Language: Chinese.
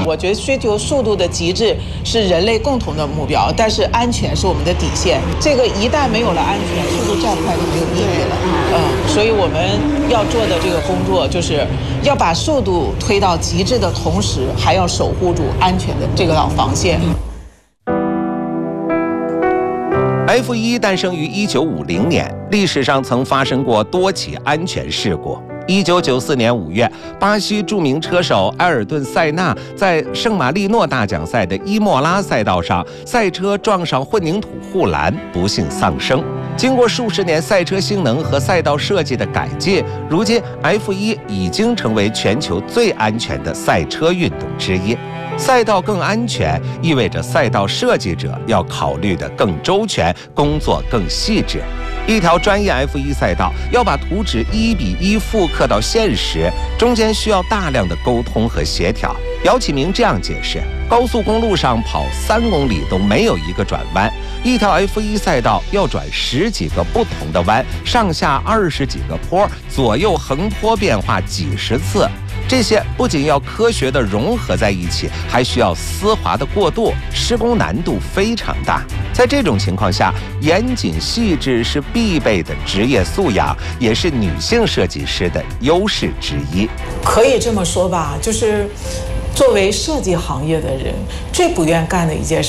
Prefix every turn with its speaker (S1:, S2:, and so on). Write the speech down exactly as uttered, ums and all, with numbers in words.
S1: 我觉得追求速度的极致是人类共同的目标，但是安全是我们的底线。这个一旦没有了安全，速度再快都没有意义了。嗯，所以我们要做的这个工作，就是要把速度推到极致的同时，还要守护住安全的这个防线。
S2: F 一诞生于一九五零年，历史上曾发生过多起安全事故。一九九四年五月，巴西著名车手埃尔顿·塞纳在圣马力诺大奖赛的伊莫拉赛道上，赛车撞上混凝土护栏，不幸丧生。经过数十年赛车性能和赛道设计的改进，如今 F 一 已经成为全球最安全的赛车运动之一。赛道更安全，意味着赛道设计者要考虑得更周全，工作更细致。一条专业 F 一 赛道要把图纸一比一复刻到现实，中间需要大量的沟通和协调。姚启明这样解释：高速公路上跑三公里都没有一个转弯，一条 F 一 赛道要转十几个不同的弯，上下二十几个坡，左右横坡变化几十次。这些不仅要科学的融合在一起，还需要丝滑的过渡，施工难度非常大。在这种情况下，严谨细致是必备的职业素养，也是女性设计师的优势之一。
S1: 可以这么说吧，就是作为设计行业的人，最不愿干的一件事